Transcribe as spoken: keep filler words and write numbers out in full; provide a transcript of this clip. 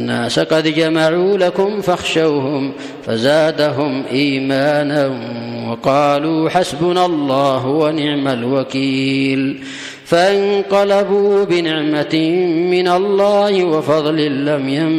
الناس قد جمعوا لكم فاخشوهم فزادهم إيمانا وقالوا حسبنا الله ونعم الوكيل فانقلبوا بنعمة من الله وفضل لم يمنعهم